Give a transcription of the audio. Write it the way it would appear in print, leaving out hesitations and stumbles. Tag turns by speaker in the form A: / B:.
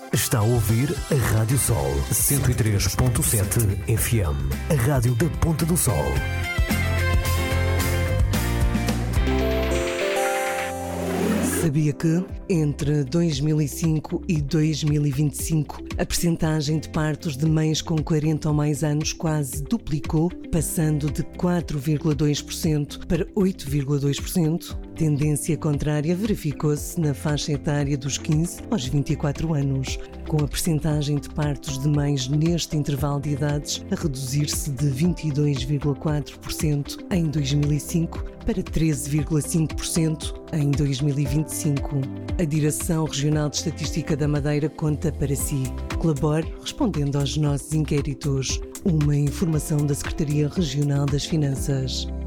A: Está a ouvir a Rádio Sol 103.7 FM, a rádio da Ponta do Sol.
B: Sabia que, entre 2005 e 2025, a percentagem de partos de mães com 40 ou mais anos quase duplicou, passando de 4,2% para 8,2%? Tendência contrária verificou-se na faixa etária dos 15 aos 24 anos, com a percentagem de partos de mães neste intervalo de idades a reduzir-se de 22,4% em 2005 para 13,5% em 2025. A Direção Regional de Estatística da Madeira conta para si. Colabore respondendo aos nossos inquéritos. Uma informação da Secretaria Regional das Finanças.